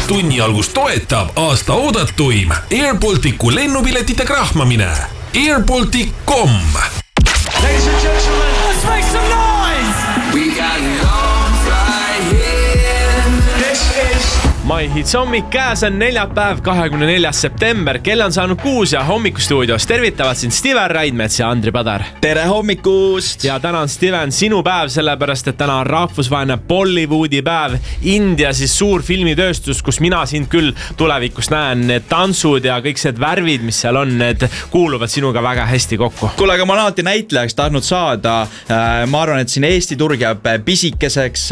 tunni algust toetab aasta oodatuim Air Balticu lennupiletite krahmamine. airbaltic.com. Ladies and gentlemen, let's make some noise! We got love right here. This is My Hits hommik, käes on neljapäev, 24. september, kell on saanud 6 ja hommikustuudios tervitavad sind Steven Raidmets ja Andri Padar. Tere hommikust! Ja täna on Steven sinu päev, sellepärast et täna on rahvusvaheline Bollywoodi päev. India siis suur filmitööstus, kus mina sind küll tulevikus näen. Need tantsud ja kõik need värvid, mis seal on, need kuuluvad sinuga väga hästi kokku. Kuule, aga ma olen alati näitlejaks tahtnud saada. Ma arvan, et siin Eesti turg jääb pisikeseks.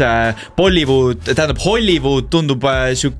Hollywood tundub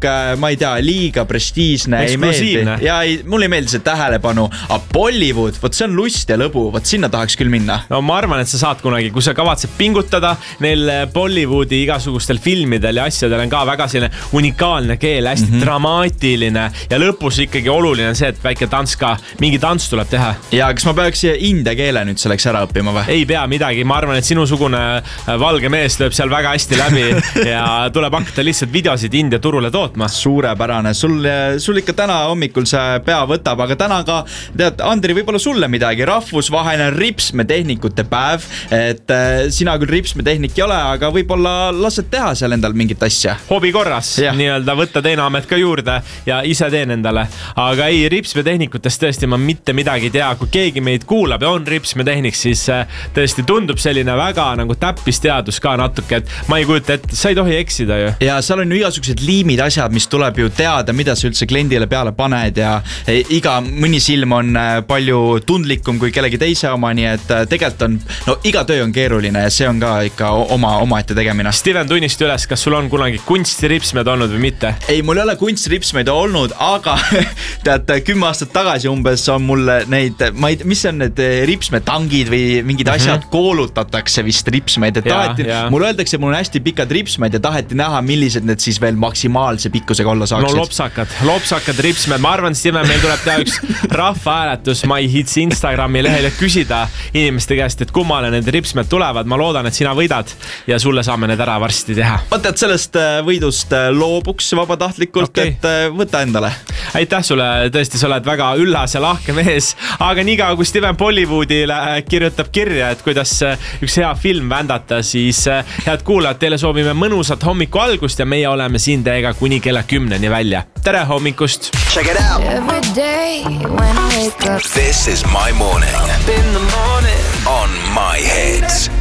ma ei tea, liiga prestiisne. Eksklusiivne. Ja mulle ei meeldi see tähelepanu. Aga Bollywood, võt see on lust ja lõbu. Võt sinna tahaks küll minna. No ma arvan, et sa saad kunagi, kui sa kavatsed pingutada. Neil Bollywoodi igasugustel filmidel ja asjadel on ka väga selline unikaalne keel, hästi dramaatiline. Ja lõpus ikkagi oluline on see, et väike tants ka, mingi tants tuleb teha. Ja kas ma peaks india keele nüüd selleks ära õppima või? Ei pea midagi, ma arvan, et sinusugune valge mees lööb seal väga hästi läbi ja tuleb hakata lihtsalt videosid India turule tootma. Suurepärane, sul ikka täna hommikul see pea võtab, aga täna ka, tead, Andri, võib-olla sulle midagi, rahvusvaheline ripsmetehnikute päev, et sina küll ripsmetehnik ei ole, aga võib-olla lased teha seal endal mingit asja. Hobi korras, nii-öelda võtta teine amet ka juurde ja ise teen endale. Aga ei, ripsmetehnikutest tõesti ma mitte midagi tea, kui keegi meid kuulab ja on ripsmetehnik, siis tõesti tundub selline väga nagu täppisteadus ka natuke, et ma ei kujuta, et sa ei tohi eksida ju. Ja seal on ju igasugused liimid asjad, mis tuleb ju teada, mida sa üldse kliendile peale paned ja mõni silm on palju tundlikum kui kellegi teise oma, nii et tegelikult on, no iga töö on keeruline ja see on ka ikka oma ette tegemine. Steven, tunnist üles, kas sul on kunagi kunstiripsmed olnud või mitte? Ei, mul ei ole kunstiripsmeid olnud, aga tead, 10 aastat tagasi umbes on mul neid, mis on need ripsmetangid või mingid asjad, koolutatakse vist ripsmeid, et mul öeldakse, mul on hästi pikad ripsmeid ja taheti näha, millised need siis veel maksimaalse pikkusega olla saaksid. No lopsakad ripsmed. Ma arvan, Steven, meil tuleb teha üks rahvahääletus My Hits Instagrami lehel ja küsida inimeste käest, et kummale need ripsmed tulevad. Ma loodan, et sina võidad ja sulle saame need ära varsti teha. Võta, et sellest võidust loobuks vabatahtlikult, et võta endale. Aitäh sulle, tõesti, sa oled väga üllas ja lahke mees. Aga niiga, kui Steven Bollywoodile kirjutab kirja, et kuidas üks hea film vändata, siis head kuulajad, teile soovime mõnusat hommiku algust ja meie oleme siin teiega kuni kella 10 välja. Tere hommikust! Check it out. Every day when I wake up. This is my morning. in the morning. On My Hits.